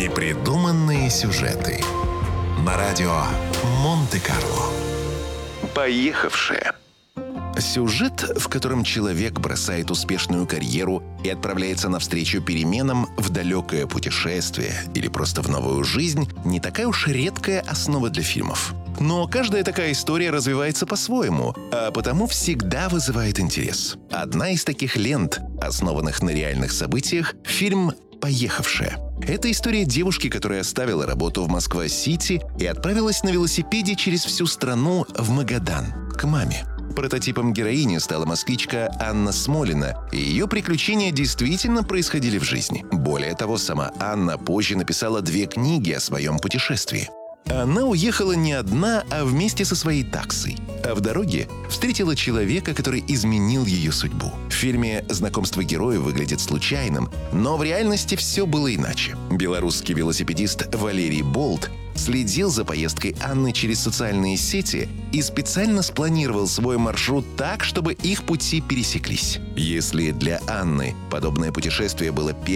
Непридуманные сюжеты на радио Монте-Карло. Поехавшие. Сюжет, в котором человек бросает успешную карьеру и отправляется навстречу переменам в далекое путешествие или просто в новую жизнь, не такая уж редкая основа для фильмов. Но каждая такая история развивается по-своему, а потому всегда вызывает интерес. Одна из таких лент, основанных на реальных событиях, фильм «Поехавшая». Это история девушки, которая оставила работу в Москва-Сити и отправилась на велосипеде через всю страну в Магадан, к маме. Прототипом героини стала москвичка Анна Смолина, и ее приключения действительно происходили в жизни. Более того, сама Анна позже написала 2 книги о своем путешествии. Она уехала не одна, а вместе со своей таксой. А в дороге встретила человека, который изменил ее судьбу. В фильме знакомство героя выглядит случайным, но в реальности все было иначе. Белорусский велосипедист Валерий Болт следил за поездкой Анны через социальные сети и специально спланировал свой маршрут так, чтобы их пути пересеклись. Если для Анны подобное путешествие было